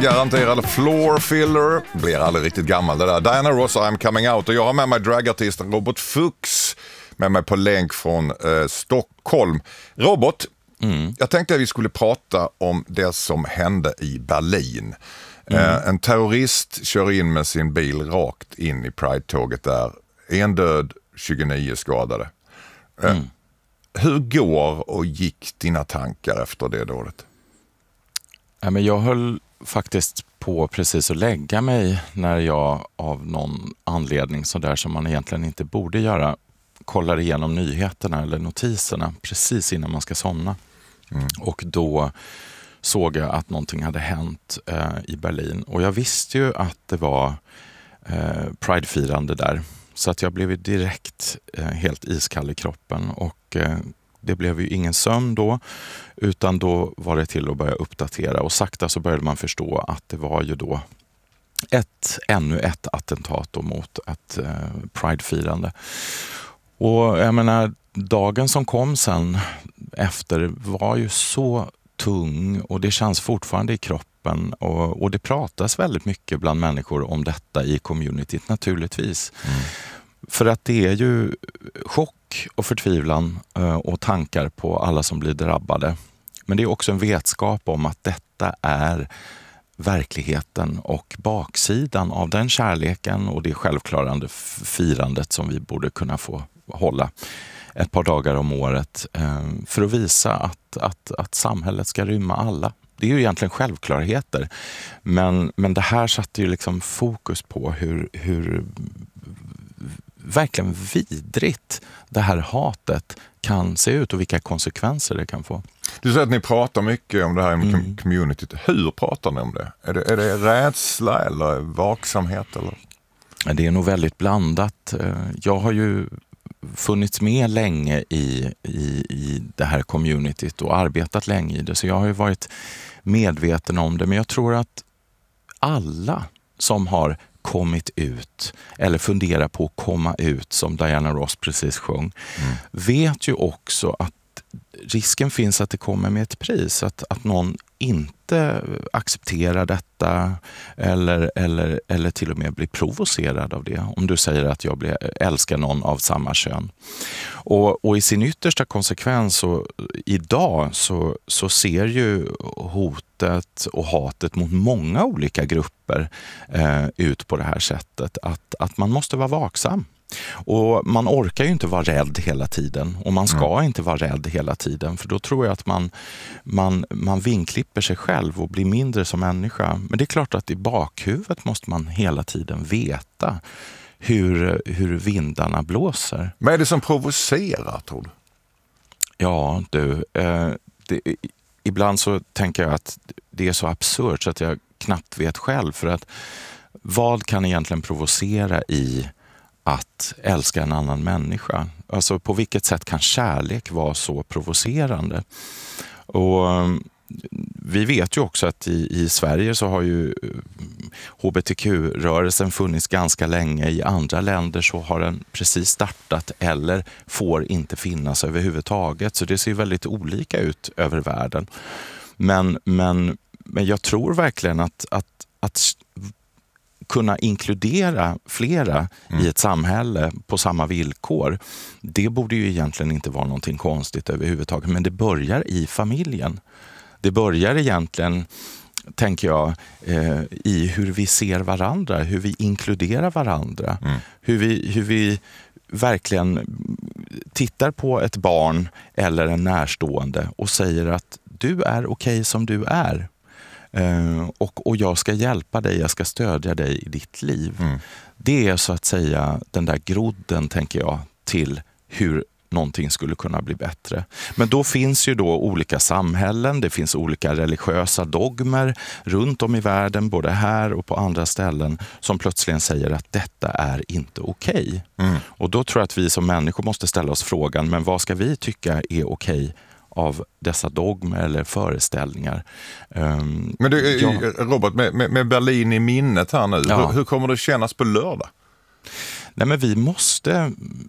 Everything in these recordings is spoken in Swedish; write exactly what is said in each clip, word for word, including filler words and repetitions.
garanterad floor filler. Blir aldrig riktigt gammal det där. Diana Ross, I'm coming out. Och jag har med mig dragartisten Robert Fuchs med mig på länk från eh, Stockholm. Robert, mm. jag tänkte att vi skulle prata om det som hände i Berlin. Mm. Eh, en terrorist kör in med sin bil rakt in i Pride-tåget där. En död, tjugonio skadade. Eh, mm. Hur går och gick dina tankar efter det dådet? Ja, men jag höll faktiskt på precis att lägga mig när jag av någon anledning så där som man egentligen inte borde göra kollar igenom nyheterna eller notiserna precis innan man ska somna. Mm. Och då såg jag att någonting hade hänt eh, i Berlin. Och jag visste ju att det var eh, Pride-firande där. Så att jag blev direkt eh, helt iskall i kroppen och eh, det blev ju ingen sömn då, utan då var det till att börja uppdatera och sakta så började man förstå att det var ju då ett, ännu ett attentat då mot ett eh, Pride-firande. Och jag menar, dagen som kom sen efter var ju så tung och det känns fortfarande i kroppen och, och det pratas väldigt mycket bland människor om detta i communityt naturligtvis. Mm. För att det är ju chock och förtvivlan och tankar på alla som blir drabbade. Men det är också en vetskap om att detta är verkligheten och baksidan av den kärleken och det självklarande firandet som vi borde kunna få hålla ett par dagar om året för att visa att, att, att samhället ska rymma alla. Det är ju egentligen självklarheter. Men, men det här satte ju liksom fokus på hur, hur verkligen vidrigt det här hatet kan se ut och vilka konsekvenser det kan få. Du säger att ni pratar mycket om det här i mm. communityt. Hur pratar ni om det? Är det, är det rädsla eller vaksamhet? Eller? Det är nog väldigt blandat. Jag har ju funnits med länge i, i, i det här communityt och arbetat länge i det. Så jag har ju varit medveten om det. Men jag tror att alla som har kommit ut eller funderar på att komma ut som Diana Ross precis sjöng mm. vet ju också att risken finns att det kommer med ett pris. Att, att någon inte accepterar detta eller, eller, eller till och med blir provocerad av det. Om du säger att jag blir, älskar någon av samma kön. Och, och i sin yttersta konsekvens så, idag så, så ser ju hotet och hatet mot många olika grupper eh, ut på det här sättet. Att, att man måste vara vaksam. Och man orkar ju inte vara rädd hela tiden och man ska mm. inte vara rädd hela tiden för då tror jag att man, man, man vinklipper sig själv och blir mindre som människa. Men det är klart att i bakhuvudet måste man hela tiden veta hur, hur vindarna blåser. Vad är det som provocerar, tror du? Ja, du, eh, det, ibland så tänker jag att det är så absurt så att jag knappt vet själv för att vad kan egentligen provocera i att älska en annan människa. Alltså på vilket sätt kan kärlek vara så provocerande? Och vi vet ju också att i, i Sverige så har ju H B T Q-rörelsen funnits ganska länge. I andra länder så har den precis startat eller får inte finnas överhuvudtaget. Så det ser väldigt olika ut över världen. Men, men, men jag tror verkligen att, att, att kunna inkludera flera mm. i ett samhälle på samma villkor, det borde ju egentligen inte vara någonting konstigt överhuvudtaget. Men det börjar i familjen. Det börjar egentligen, tänker jag, eh, i hur vi ser varandra, hur vi inkluderar varandra. Mm. Hur vi, hur vi verkligen tittar på ett barn eller en närstående och säger att du är okej som du är. Uh, och, och jag ska hjälpa dig, jag ska stödja dig i ditt liv. Mm. Det är så att säga den där grodden, tänker jag, till hur någonting skulle kunna bli bättre. Men då finns ju då olika samhällen, det finns olika religiösa dogmer runt om i världen, både här och på andra ställen, som plötsligt säger att detta är inte okej. Mm. Och då tror jag att vi som människor måste ställa oss frågan, men vad ska vi tycka är okej av dessa dogmer eller föreställningar. Um, Men du, ja. Robert, med, med Berlin i minnet här nu, ja. hur, hur kommer det kännas på lördag? Nej, men vi måste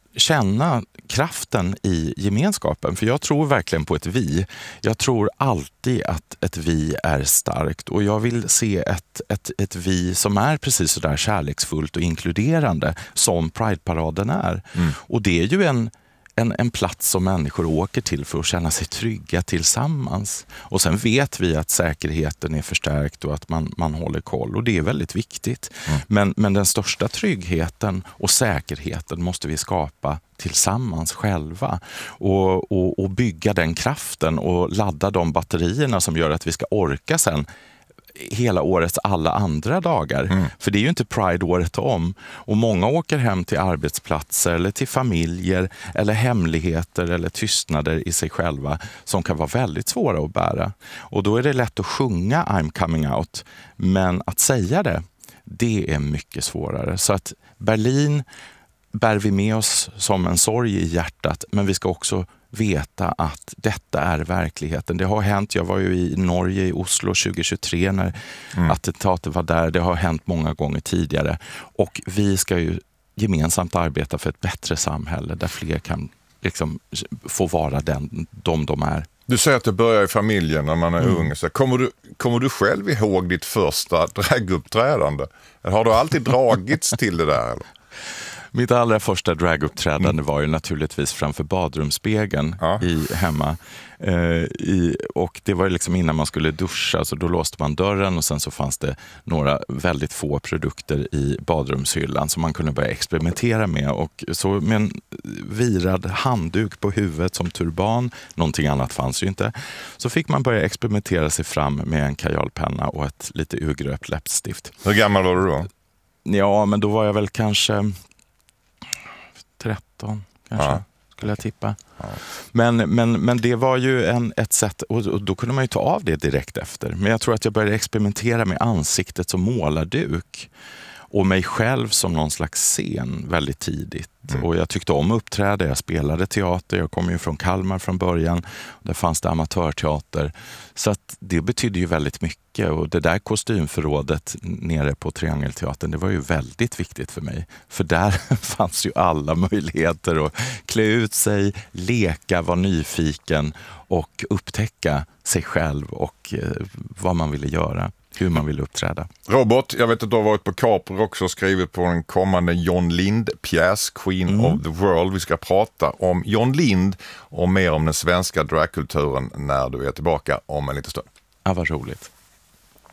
känna kraften i gemenskapen. För jag tror verkligen på ett vi. Jag tror alltid att ett vi är starkt. Och jag vill se ett, ett, ett vi som är precis så där kärleksfullt och inkluderande som Pride-paraden är. Mm. Och det är ju en En, en plats som människor åker till för att känna sig trygga tillsammans. Och sen vet vi att säkerheten är förstärkt och att man, man håller koll. Och det är väldigt viktigt. Mm. Men, men den största tryggheten och säkerheten måste vi skapa tillsammans själva. Och, och, och bygga den kraften och ladda de batterierna som gör att vi ska orka sen hela årets alla andra dagar. Mm. För det är ju inte Pride-året om. Och många åker hem till arbetsplatser eller till familjer eller hemligheter eller tystnader i sig själva som kan vara väldigt svåra att bära. Och då är det lätt att sjunga I'm coming out. Men att säga det, det är mycket svårare. Så att Berlin bär vi med oss som en sorg i hjärtat, men vi ska också veta att detta är verkligheten. Det har hänt, jag var ju i Norge, i Oslo tjugohundratjugotre när mm. attentatet var där. Det har hänt många gånger tidigare. Och vi ska ju gemensamt arbeta för ett bättre samhälle där fler kan liksom få vara den, de de är. Du säger att det börjar i familjen när man är mm. ung. Så kommer, du, kommer du själv ihåg ditt första draguppträdande? Har du alltid dragits till det där eller? Mitt allra första draguppträdande mm. var ju naturligtvis framför badrumsspegeln ja. i hemma. Eh, i, och det var ju liksom innan man skulle duscha, så då låste man dörren och sen så fanns det några väldigt få produkter i badrumshyllan som man kunde börja experimentera med. Och så med en virad handduk på huvudet som turban, någonting annat fanns ju inte, så fick man börja experimentera sig fram med en kajalpenna och ett lite urgröpt läppstift. Hur gammal var du då? Ja, men då var jag väl kanske tretton kanske, ja. skulle jag tippa. Ja. Men, men, men det var ju en, ett sätt, och, och då kunde man ju ta av det direkt efter. Men jag tror att jag började experimentera med ansiktet som målarduk och mig själv som någon slags scen väldigt tidigt. Mm. Och jag tyckte om att uppträda, jag spelade teater, jag kom ju från Kalmar från början. Där fanns det amatörteater. Så att det betydde ju väldigt mycket. Och det där kostymförrådet nere på Triangelteatern, det var ju väldigt viktigt för mig. För där fanns ju alla möjligheter att klä ut sig, leka, vara nyfiken och upptäcka sig själv och eh, vad man ville göra. Hur man vill uppträda. Robert, jag vet att du har varit på Capri också och skrivit på en kommande John Lind-pjäs, Queen mm. of the World. Vi ska prata om John Lind och mer om den svenska dragkulturen när du är tillbaka om en liten stund. Ja, vad roligt.